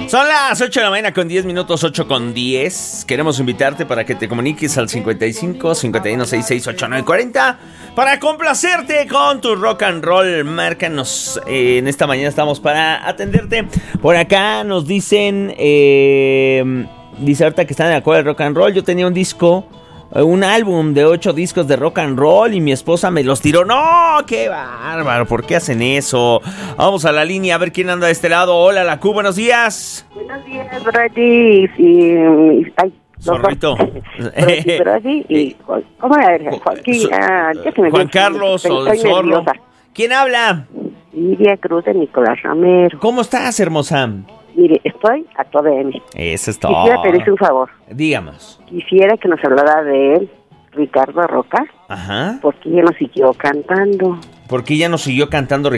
Son las 8 de la mañana con 10 minutos, 8 con 10. Queremos invitarte para que te comuniques al 55 51 66 89 40 para complacerte con tu rock and roll. Márcanos. En esta mañana estamos para atenderte. Por acá nos dicen, dice ahorita que están de acuerdo el rock and roll. Yo tenía un disco, un álbum de 8 discos de rock and roll y mi esposa me los tiró. ¡No! ¡Qué bárbaro! ¿Por qué hacen eso? Vamos a la línea a ver quién anda de este lado. Hola, la Q, buenos días. Buenos días, Brody. Zorrito. Brody y ¿cómo era? Juan Carlos o el Zorro. Nerviosa. ¿Quién habla? Lidia Cruz de Nicolás Romero. ¿Cómo estás, hermosa? Mire, estoy a toda M. Eso es todo. Quisiera pedirle un favor. Díganos. Quisiera que nos hablara de él, Ricardo Roca. Ajá. Porque ella nos siguió cantando. ¿Por qué ya nos siguió cantando